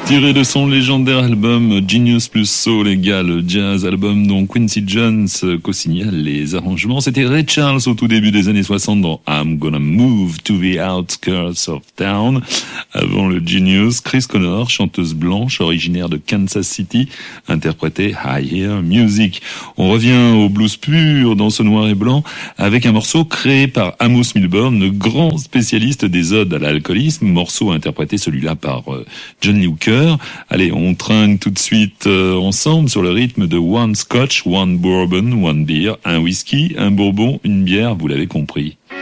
Tiré de son légendaire album Genius plus Soul égale Jazz, album dont Quincy Jones co-signale les arrangements, c'était Ray Charles au tout début des années 60 dans I'm Gonna Move to the Outskirts of Town. Avant le Genius, Chris Connor, chanteuse blanche originaire de Kansas City, interprétait I Hear Music. On revient au blues pur dans ce noir et blanc avec un morceau créé par Amos Milburn, le grand spécialiste des odes à l'alcoolisme, morceau interprété celui-là par John Lee Hooker. Allez, on trinque tout de suite ensemble sur le rythme de One Scotch, One Bourbon, One Beer, un whisky, un bourbon, une bière, vous l'avez compris.